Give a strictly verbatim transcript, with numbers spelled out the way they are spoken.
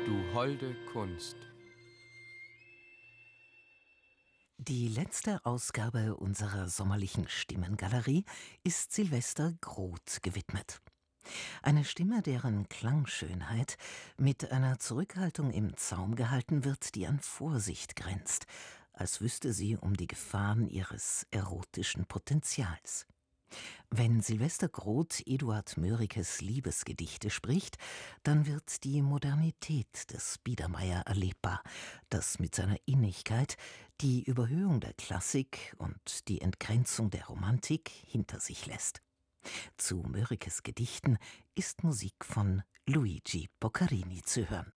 Du holde Kunst. Die letzte Ausgabe unserer sommerlichen Stimmengalerie ist Sylvester Groth gewidmet. Eine Stimme, deren Klangschönheit mit einer Zurückhaltung im Zaum gehalten wird, die an Vorsicht grenzt, als wüsste sie um die Gefahren ihres erotischen Potenzials. Wenn Sylvester Groth Eduard Mörikes Liebesgedichte spricht, dann wird die Modernität des Biedermeier erlebbar, das mit seiner Innigkeit die Überhöhung der Klassik und die Entgrenzung der Romantik hinter sich lässt. Zu Mörikes Gedichten ist Musik von Luigi Boccherini zu hören.